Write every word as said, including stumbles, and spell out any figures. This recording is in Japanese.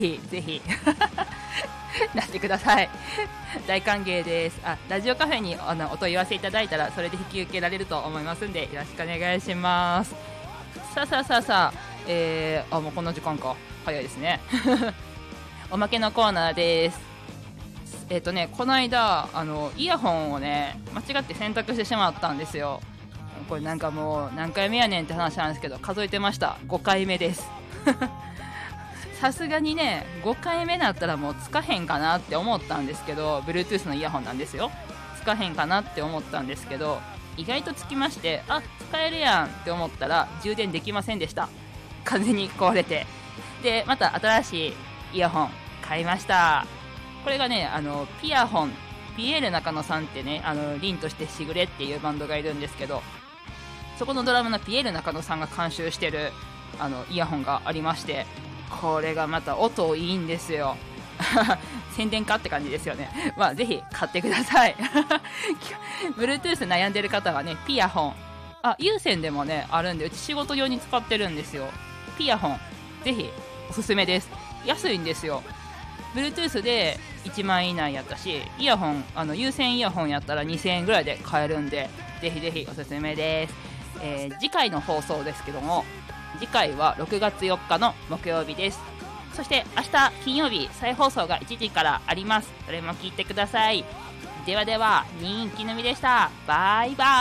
ぜひ出してください。大歓迎です。あ、ラジオカフェにあのお問い合わせいただいたらそれで引き受けられると思いますんで、よろしくお願いします。さあさあさあさあ、えー、あもうこんな時間か、早いですねおまけのコーナーです。えっ、ー、とねこの間あのイヤホンをね間違って選択してしまったんですよ。これなんかもう何回目やねんって話なんですけど、数えてました。ごかいめですさすがにねごかいめだったらもうつかへんかなって思ったんですけど、 Bluetooth のイヤホンなんですよ。つかへんかなって思ったんですけど、意外とつきまして、あ、使えるやんって思ったら充電できませんでした。完全に壊れて。でまた新しいイヤホン買いました。これがねあのピアホン、ピエール中野さんってね、あの凛としてしぐれっていうバンドがいるんですけど、そこのドラムのピエール中野さんが監修してるあのイヤホンがありまして、これがまた音いいんですよ宣伝かって感じですよね。まあぜひ買ってくださいBluetooth 悩んでる方はね、ピアホン、あ、有線でもねあるんで、うち仕事用に使ってるんですよ。ピアホンぜひおすすめです。安いんですよ。 Bluetooth でいちまん円以内やったし、イヤホンあの有線イヤホンやったらにせんえんぐらいで買えるんで、ぜひぜひおすすめです。えー、次回の放送ですけども、次回はろくがつよっかの木曜日です。そして明日金曜日再放送がいちじからあります。それも聞いてください。ではでは、人気のみでした。バイバイ。